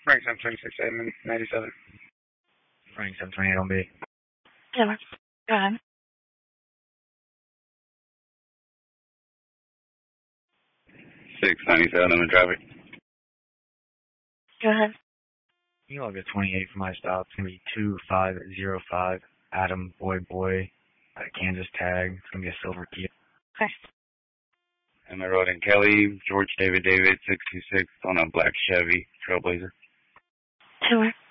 Frank 726, Edmund 97. Frank 728 on B. Yeah, go ahead. $6.97 in traffic. Go ahead. You log a 28 for my stop. It's going to be 2505 Adam Boy Kansas tag. It's going to be a silver Kia. Okay. And I rode in Kelly, George David 626 on a black Chevy Trailblazer. Sure.